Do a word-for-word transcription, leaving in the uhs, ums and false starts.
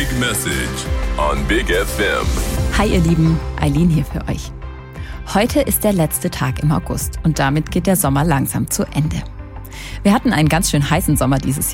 Big Message on Big F M. Hi ihr Lieben, Eileen hier für euch. Heute ist der letzte Tag im August und damit geht der Sommer langsam zu Ende. Wir hatten einen ganz schön heißen Sommer dieses Jahr.